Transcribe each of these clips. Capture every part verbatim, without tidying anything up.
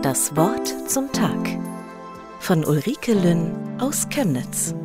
Das Wort zum Tag von Ulrike Lynn aus Chemnitz.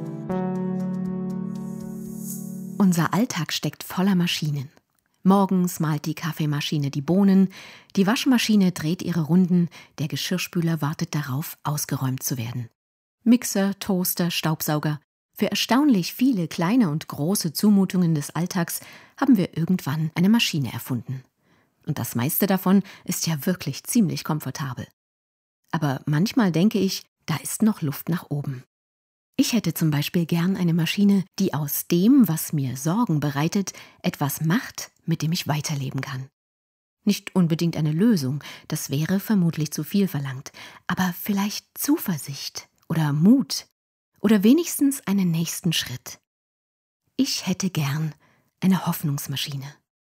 Unser Alltag steckt voller Maschinen. Morgens mahlt die Kaffeemaschine die Bohnen, die Waschmaschine dreht ihre Runden, der Geschirrspüler wartet darauf, ausgeräumt zu werden. Mixer, Toaster, Staubsauger. Für erstaunlich viele kleine und große Zumutungen des Alltags haben wir irgendwann eine Maschine erfunden. Und das meiste davon ist ja wirklich ziemlich komfortabel. Aber manchmal denke ich, da ist noch Luft nach oben. Ich hätte zum Beispiel gern eine Maschine, die aus dem, was mir Sorgen bereitet, etwas macht, mit dem ich weiterleben kann. Nicht unbedingt eine Lösung, das wäre vermutlich zu viel verlangt, aber vielleicht Zuversicht oder Mut oder wenigstens einen nächsten Schritt. Ich hätte gern eine Hoffnungsmaschine.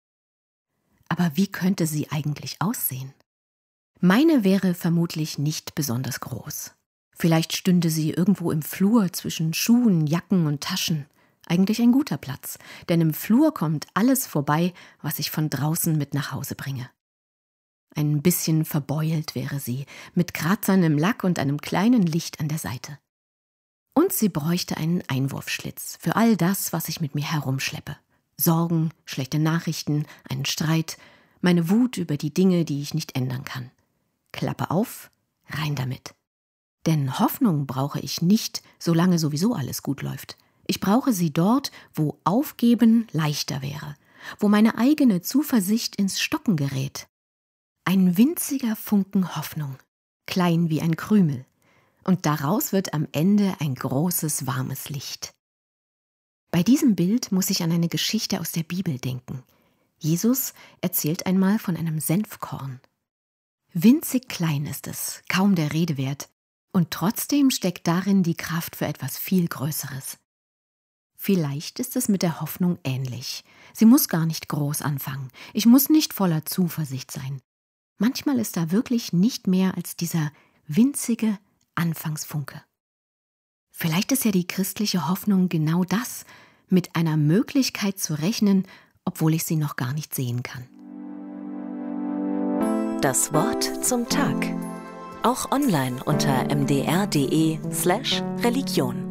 Aber wie könnte sie eigentlich aussehen? Meine wäre vermutlich nicht besonders groß. Vielleicht stünde sie irgendwo im Flur zwischen Schuhen, Jacken und Taschen. Eigentlich ein guter Platz, denn im Flur kommt alles vorbei, was ich von draußen mit nach Hause bringe. Ein bisschen verbeult wäre sie, mit Kratzern im Lack und einem kleinen Licht an der Seite. Und sie bräuchte einen Einwurfschlitz für all das, was ich mit mir herumschleppe. Sorgen, schlechte Nachrichten, einen Streit, meine Wut über die Dinge, die ich nicht ändern kann. Klappe auf, rein damit. Denn Hoffnung brauche ich nicht, solange sowieso alles gut läuft. Ich brauche sie dort, wo Aufgeben leichter wäre, wo meine eigene Zuversicht ins Stocken gerät. Ein winziger Funken Hoffnung, klein wie ein Krümel. Und daraus wird am Ende ein großes, warmes Licht. Bei diesem Bild muss ich an eine Geschichte aus der Bibel denken. Jesus erzählt einmal von einem Senfkorn. Winzig klein ist es, kaum der Rede wert, und trotzdem steckt darin die Kraft für etwas viel Größeres. Vielleicht ist es mit der Hoffnung ähnlich. Sie muss gar nicht groß anfangen. Ich muss nicht voller Zuversicht sein. Manchmal ist da wirklich nicht mehr als dieser winzige Anfangsfunke. Vielleicht ist ja die christliche Hoffnung genau das, mit einer Möglichkeit zu rechnen, obwohl ich sie noch gar nicht sehen kann. Das Wort zum Tag. Auch online unter m d r punkt d e slash Religion.